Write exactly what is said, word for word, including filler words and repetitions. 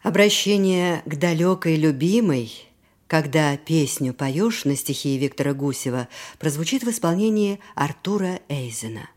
Обращение к далекой любимой, когда песню поешь на стихи Виктора Гусева, прозвучит в исполнении Артура Эйзена.